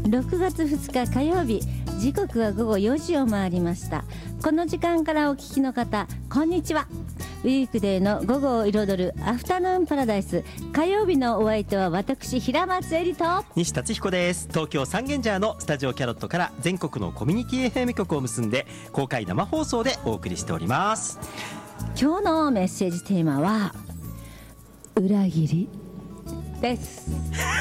6月2日火曜日、時刻は午後4時を回りました。この時間からお聞きの方、こんにちは。ウィークデーの午後を彩るアフタヌーンパラダイス、火曜日のお相手は私平松絵里と西達彦です。東京三軒茶屋のスタジオキャロットから全国のコミュニティ FM 局を結んで公開生放送でお送りしております。 今日のメッセージテーマは裏切りです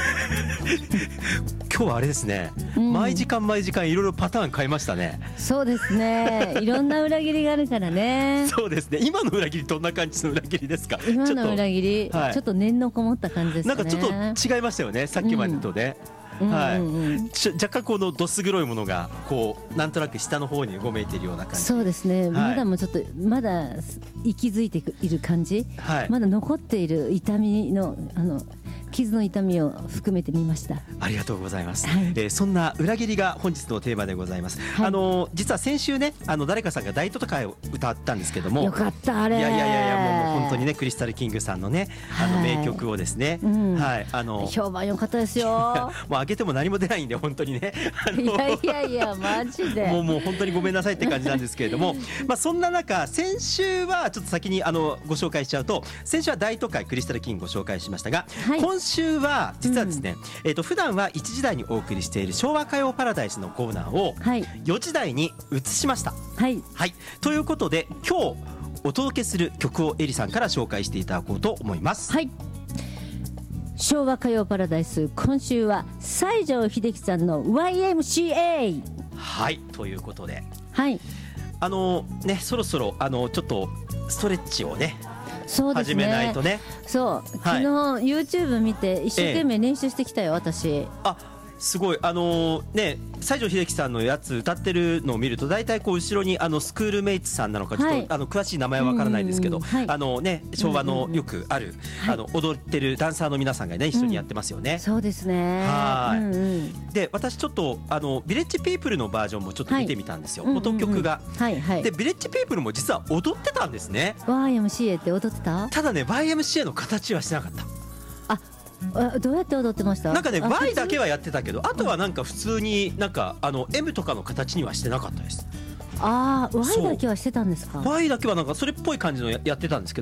今日はあれですね、毎時間いろいろパターン変えましたね。 そうですね、いろんな裏切りがあるからねそうですね。今の裏切りどんな感じの裏切りですか？ 今の裏切り、 はい、 ちょっと念のこもった感じですかね。 なんかちょっと違いましたよね、さっきまでとね、若干このどす黒いものがこうなんとなく下の方にうごめいているような感じ。 そうですね、まだもうちょっとまだ息づいている感じ、まだ残っている痛みの傷の痛みを含めてみました。 ありがとうございます、そんな裏切りが本日のテーマでございます、実は先週ね誰かさんが大都会を歌ったんですけども、 よかったあれ。 いやもう本当にねクリスタルキングさんのね名曲をですね、 評判良かったですよもう上げても何も出ないんで本当にねいやマジでもう本当にごめんなさいって感じなんですけれどもそんな中先週はちょっと先にご紹介しちゃうと、先週は大都会クリスタルキングをご紹介しましたが、今週は実はですね、普段は1時台にお送りしている昭和歌謡パラダイスのコーナーを4時台に移しました。ということで今日お届けする曲をエリさんから紹介していただこうと思います。 昭和歌謡パラダイス、今週は西城秀樹さんの YMCA。 ということでそろそろちょっとストレッチをね始めないとね。 昨日 YouTube 見て一生懸命練習してきたよ、私。 すごい西城秀樹さんのやつ歌ってるのを見ると大体こう後ろにスクールメイツさんなのかちょっと詳しい名前はわからないんですけど、昭和のよくある踊ってるダンサーの皆さんがね一緒にやってますよね。 そうですね。 で私ちょっとビレッジピープルのバージョンもちょっと見てみたんですよ、元曲が。でビレッジピープルも実は踊ってたんですね。 YMCA って踊ってた？ ただね YMCA の形はしてなかった。 どうやって踊ってました？ なんかね Y だけはやってたけど、あとはなんか普通になんかM とかの形にはしてなかったです。 Y だけはしてたんですか？ Y だけはなんかそれっぽい感じのやってたんですけど、